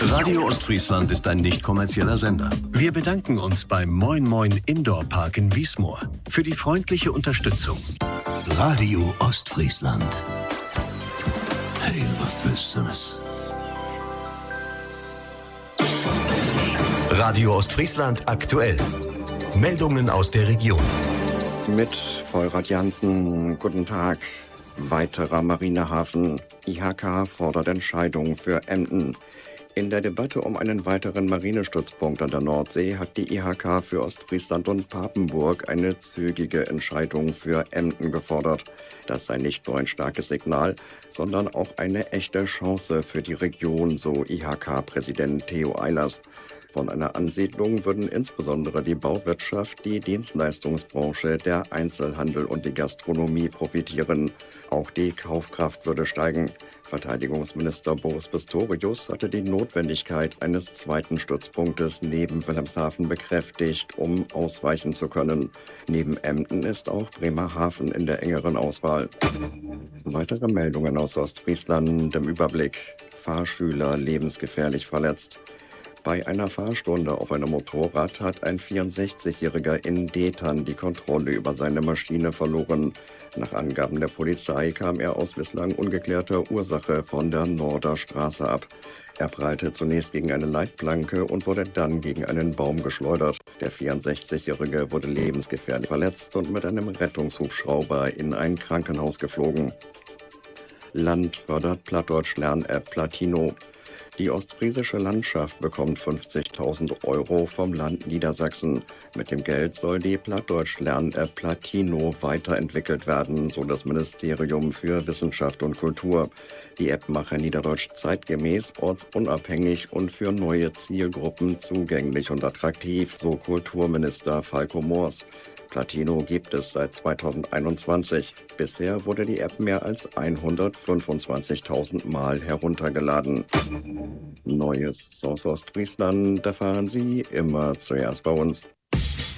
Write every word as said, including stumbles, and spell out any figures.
Radio Ostfriesland ist ein nicht kommerzieller Sender. Wir bedanken uns beim Moin Moin Indoor Park in Wiesmoor für die freundliche Unterstützung. Radio Ostfriesland. Hey, was bist du? Radio Ostfriesland aktuell. Meldungen aus der Region. Mit Vollrad Jansen, guten Tag. Weiterer Marinehafen. I H K fordert Entscheidung für Emden. In der Debatte um einen weiteren Marinestützpunkt an der Nordsee hat die I H K für Ostfriesland und Papenburg eine zügige Entscheidung für Emden gefordert. Das sei nicht nur ein starkes Signal, sondern auch eine echte Chance für die Region, so I H K-Präsident Theo Eilers. Von einer Ansiedlung würden insbesondere die Bauwirtschaft, die Dienstleistungsbranche, der Einzelhandel und die Gastronomie profitieren. Auch die Kaufkraft würde steigen. Verteidigungsminister Boris Pistorius hatte die Notwendigkeit eines zweiten Stützpunktes neben Wilhelmshaven bekräftigt, um ausweichen zu können. Neben Emden ist auch Bremerhaven in der engeren Auswahl. Weitere Meldungen aus Ostfriesland im Überblick. Fahrschüler lebensgefährlich verletzt. Bei einer Fahrstunde auf einem Motorrad hat ein vierundsechzigjähriger in Detern die Kontrolle über seine Maschine verloren. Nach Angaben der Polizei kam er aus bislang ungeklärter Ursache von der Norderstraße ab. Er prallte zunächst gegen eine Leitplanke und wurde dann gegen einen Baum geschleudert. Der vierundsechzigjährige wurde lebensgefährlich verletzt und mit einem Rettungshubschrauber in ein Krankenhaus geflogen. Land fördert Plattdeutsch-Lern-App Platino. Die ostfriesische Landschaft bekommt fünfzigtausend Euro vom Land Niedersachsen. Mit dem Geld soll die Plattdeutsch-Lern-App Platino weiterentwickelt werden, so das Ministerium für Wissenschaft und Kultur. Die App mache Niederdeutsch zeitgemäß, ortsunabhängig und für neue Zielgruppen zugänglich und attraktiv, so Kulturminister Falco Moors. Platino gibt es seit zweitausendeinundzwanzig. Bisher wurde die App mehr als hundertfünfundzwanzigtausend Mal heruntergeladen. Neues aus Ostfriesland erfahren Sie immer zuerst bei uns.